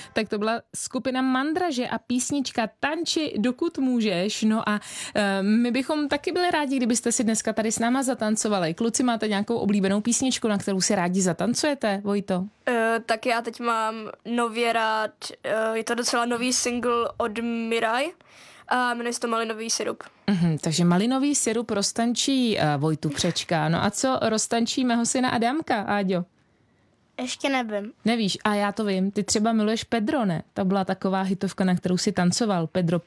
Tak to byla skupina Mandraže a písnička Tanči, dokud můžeš. No a my bychom taky byli rádi, kdybyste si dneska tady s náma zatancovali. Kluci, máte nějakou oblíbenou písničku, na kterou si rádi zatancujete, Vojto? Tak já teď mám nově rád, je to docela nový single od Miraj a jmenuje se to Malinový sirup. Takže malinový sirup roztančí Vojtu Křečka. No a co roztančí mého syna Adamka, Áďo? Ještě nevím. Nevíš, a já to vím, ty třeba miluješ Pedro, ne? To byla taková hitovka, na kterou si tancoval. Pedro,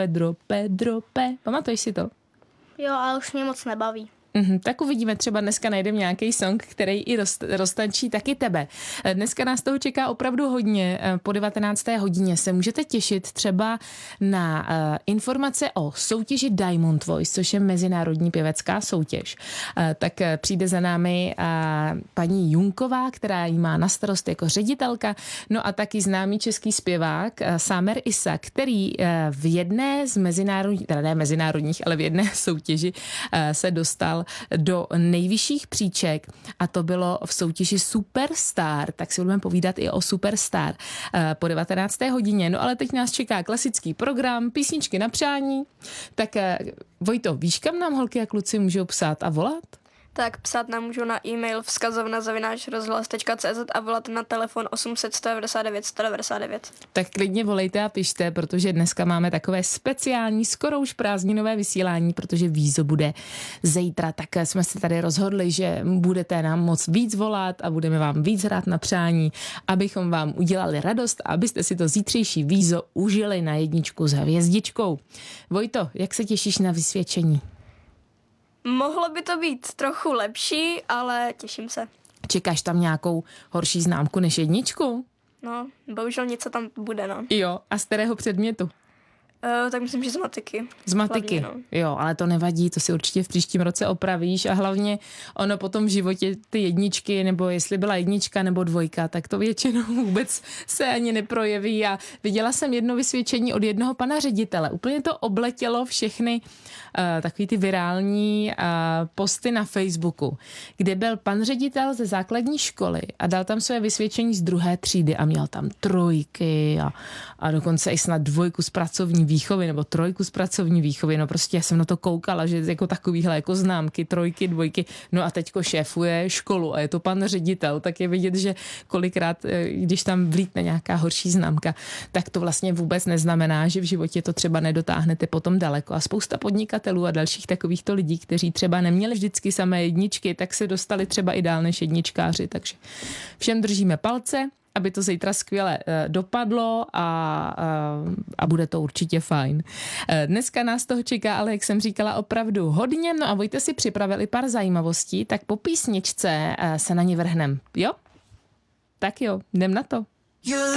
pamatuješ si to? Jo, ale už mě moc nebaví. Tak uvidíme, třeba dneska najdeme nějaký song, který i roztančí taky tebe. Dneska nás toho čeká opravdu hodně. Po 19. hodině se můžete těšit třeba na informace o soutěži Diamond Voice, což je mezinárodní pěvecká soutěž. Tak přijde za námi paní Junková, která ji má na starost jako ředitelka, no a taky známý český zpěvák Sámer Isa, který v jedné z mezinárodních, teda ne mezinárodních, ale v jedné soutěži se dostal do nejvyšších příček a to bylo v soutěži Superstar, tak si budeme povídat i o Superstar po 19. hodině. No ale teď nás čeká klasický program, písničky na přání. Tak Vojto, víš, kam nám holky a kluci můžou psát a volat? Tak psát nám můžou na e-mail vzkazovna@rozhlas.cz a volat na telefon 800 199 199. Tak klidně volejte a pište, protože dneska máme takové speciální, skoro už prázdninové vysílání, protože vízo bude zítra, tak jsme si tady rozhodli, že budete nám moc víc volat a budeme vám víc hrát na přání, abychom vám udělali radost a abyste si to zítřejší vízo užili na jedničku s hvězdičkou. Vojto, jak se těšíš na vysvědčení? Mohlo by to být trochu lepší, ale těším se. Čekáš tam nějakou horší známku než jedničku? No, bohužel něco tam bude, no. Jo, a z kterého předmětu? Tak myslím, že z matiky. Z matiky, hlavně, no. Jo, ale to nevadí, to si určitě v příštím roce opravíš a hlavně ono potom v životě ty jedničky, nebo jestli byla jednička nebo dvojka, tak to většinou vůbec se ani neprojeví a viděla jsem jedno vysvědčení od jednoho pana ředitele. Úplně to obletělo všechny takový ty virální posty na Facebooku, kde byl pan ředitel ze základní školy a dal tam své vysvědčení z 2. třídy a měl tam 3 a dokonce i snad 2 z pracovní výchovy nebo 3 z pracovní výchovy. No prostě já jsem na to koukala, že jako takovýhle jako známky, 3, 2. No a teďko šéfuje školu a je to pan ředitel, tak je vidět, že kolikrát, když tam vlítne nějaká horší známka, tak to vlastně vůbec neznamená, že v životě to třeba nedotáhnete potom daleko. A spousta podnikatelů a dalších takovýchto lidí, kteří třeba neměli vždycky samé jedničky, tak se dostali třeba i dál než jedničkáři. Takže všem držíme palce, aby to zítra skvěle dopadlo a bude to určitě fajn. Dneska nás toho čeká, ale jak jsem říkala, opravdu hodně. No a Vojta si připravili pár zajímavostí, tak po písničce se na ně vrhnem. Jo? Tak jo, jdem na to.